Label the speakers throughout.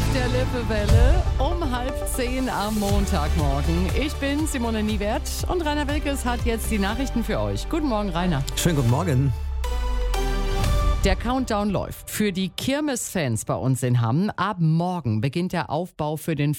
Speaker 1: der Lippewelle um 9:30 am Montagmorgen. Ich bin Simone Niewert und Rainer Wilkes hat jetzt die Nachrichten für euch. Guten Morgen, Rainer.
Speaker 2: Schönen guten Morgen.
Speaker 1: Der Countdown läuft für die Kirmes-Fans bei uns in Hamm. Ab morgen beginnt der Aufbau für den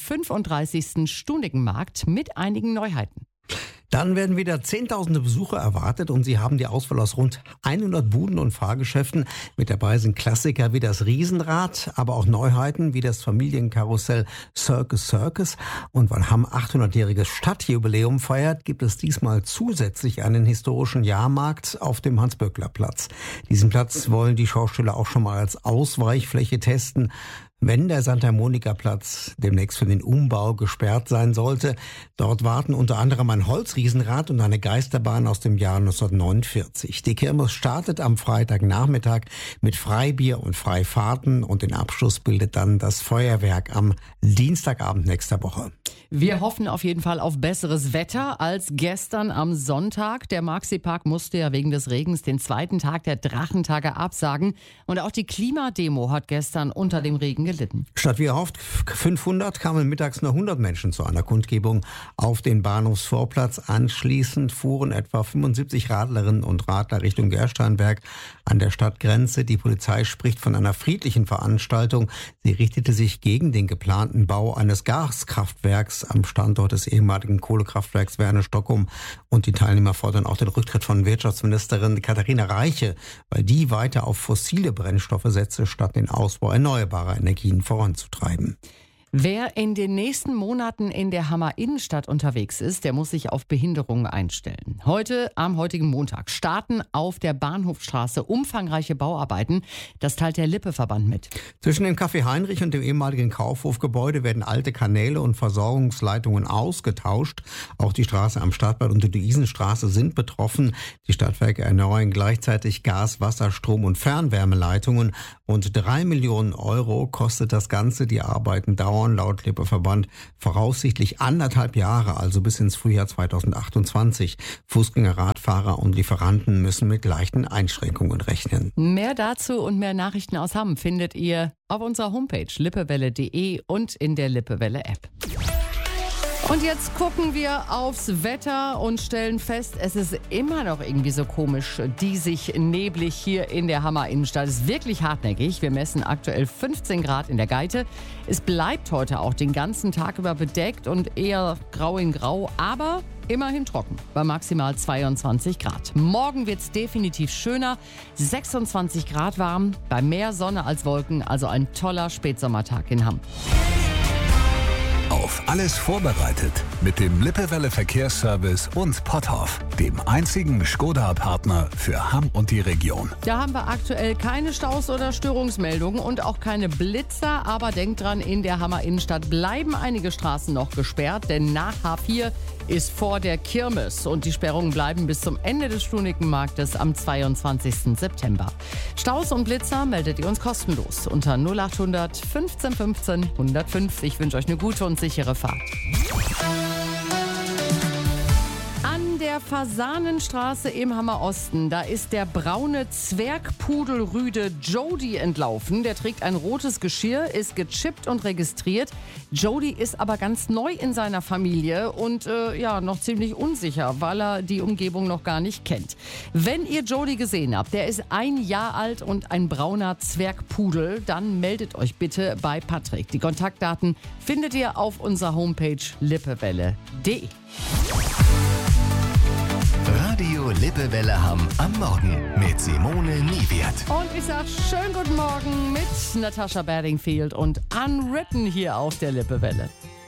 Speaker 1: 35. Stunigenmarkt mit einigen Neuheiten.
Speaker 2: Dann werden wieder Zehntausende Besucher erwartet und sie haben die Auswahl aus rund 100 Buden und Fahrgeschäften. Mit dabei sind Klassiker wie das Riesenrad, aber auch Neuheiten wie das Familienkarussell Circus Circus. Und weil Hamm 800-jähriges Stadtjubiläum feiert, gibt es diesmal zusätzlich einen historischen Jahrmarkt auf dem Hans-Böckler-Platz. Diesen Platz wollen die Schausteller auch schon mal als Ausweichfläche testen, wenn der Santa-Monica-Platz demnächst für den Umbau gesperrt sein sollte. Dort warten unter anderem ein Holzriesenrad und eine Geisterbahn aus dem Jahr 1949. Die Kirmes startet am Freitagnachmittag mit Freibier und Freifahrten und den Abschluss bildet dann das Feuerwerk am Dienstagabend nächster Woche.
Speaker 1: Wir hoffen auf jeden Fall auf besseres Wetter als gestern am Sonntag. Der Maxi-Park musste ja wegen des Regens den zweiten Tag der Drachentage absagen. Und auch die Klimademo hat gestern unter dem Regen gelitten.
Speaker 2: Statt wie erhofft 500 kamen mittags nur 100 Menschen zu einer Kundgebung auf den Bahnhofsvorplatz. Anschließend fuhren etwa 75 Radlerinnen und Radler Richtung Gersteinberg an der Stadtgrenze. Die Polizei spricht von einer friedlichen Veranstaltung. Sie richtete sich gegen den geplanten Bau eines Gaskraftwerks am Standort des ehemaligen Kohlekraftwerks Werne-Stockum. Und die Teilnehmer fordern auch den Rücktritt von Wirtschaftsministerin Katharina Reiche, weil die weiter auf fossile Brennstoffe setze, statt den Ausbau erneuerbarer Energien voranzutreiben.
Speaker 1: Wer in den nächsten Monaten in der Hammer Innenstadt unterwegs ist, der muss sich auf Behinderungen einstellen. Am heutigen Montag, starten auf der Bahnhofstraße umfangreiche Bauarbeiten. Das teilt der Lippe-Verband mit.
Speaker 2: Zwischen dem Café Heinrich und dem ehemaligen Kaufhofgebäude werden alte Kanäle und Versorgungsleitungen ausgetauscht. Auch die Straße am Stadtbad und die Luisenstraße sind betroffen. Die Stadtwerke erneuern gleichzeitig Gas-, Wasser-, Strom- und Fernwärmeleitungen. Rund 3 Millionen Euro kostet das Ganze. Die Arbeiten dauern laut Lippe-Verband voraussichtlich 1,5 Jahre, also bis ins Frühjahr 2028. Fußgänger, Radfahrer und Lieferanten müssen mit leichten Einschränkungen rechnen.
Speaker 1: Mehr dazu und mehr Nachrichten aus Hamm findet ihr auf unserer Homepage lippewelle.de und in der Lippewelle-App. Und jetzt gucken wir aufs Wetter und stellen fest, es ist immer noch irgendwie so komisch, diesig, neblig hier in der Hammer Innenstadt. Es ist wirklich hartnäckig. Wir messen aktuell 15 Grad in der Geite. Es bleibt heute auch den ganzen Tag über bedeckt und eher grau in grau, aber immerhin trocken bei maximal 22 Grad. Morgen wird es definitiv schöner, 26 Grad warm, bei mehr Sonne als Wolken, also ein toller Spätsommertag in Hamm.
Speaker 3: Auf alles vorbereitet mit dem Lippewelle Verkehrsservice und Potthoff, dem einzigen Skoda-Partner für Hamm und die Region.
Speaker 1: Da haben wir aktuell keine Staus- oder Störungsmeldungen und auch keine Blitzer. Aber denkt dran, in der Hammer Innenstadt bleiben einige Straßen noch gesperrt, denn nach H4 ist vor der Kirmes und die Sperrungen bleiben bis zum Ende des Stunigenmarktes am 22. September. Staus und Blitzer meldet ihr uns kostenlos unter 0800 15 15 105. Ich wünsche euch eine gute und sichere Fahrt. An der Fasanenstraße im Hammer Osten, da ist der braune Zwergpudelrüde Jody entlaufen. Der trägt ein rotes Geschirr, ist gechippt und registriert. Jody ist aber ganz neu in seiner Familie und noch ziemlich unsicher, weil er die Umgebung noch gar nicht kennt. Wenn ihr Jody gesehen habt, der ist 1 Jahr alt und ein brauner Zwergpudel, dann meldet euch bitte bei Patrick. Die Kontaktdaten findet ihr auf unserer Homepage lippewelle.de.
Speaker 4: Radio Lippewelle Hamm am Morgen mit Simone Niewert.
Speaker 1: Und ich sag schönen guten Morgen mit Natasha Bedingfield und Unwritten hier auf der Lippewelle.